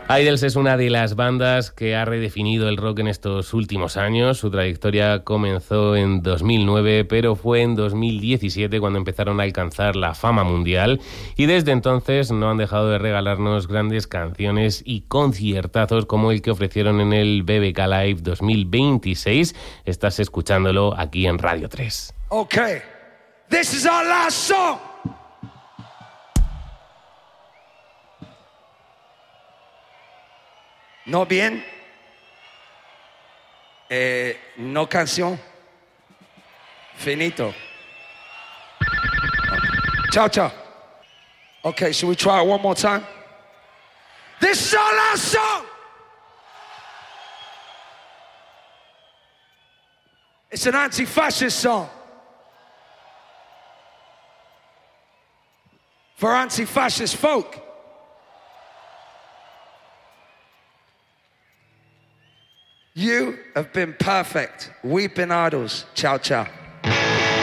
Idols es una de las bandas que ha redefinido el rock en estos últimos años. Su trayectoria comenzó en 2009, pero fue en 2017 cuando empezaron a alcanzar la fama mundial y desde entonces no han dejado de regalarnos grandes canciones y conciertazos como el que ofrecieron en el BBK Live 2026. Estás escuchándolo aquí en Radio 3. Okay, this is our last song. ¿No bien? ¿No canción? Finito. Ciao, ciao. Okay, should we try it one more time? This is our last song! It's an anti-fascist song. For anti-fascist folk. You have been perfect. Weeping Idols. Ciao, ciao.